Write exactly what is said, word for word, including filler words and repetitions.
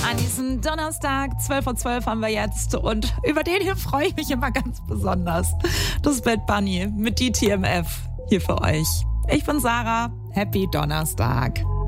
An diesem Donnerstag, zwölf Uhr zwölf haben wir jetzt und über den hier freue ich mich immer ganz besonders. Das Bad Bunny mit D T M F hier für euch. Ich bin Sarah, happy Donnerstag.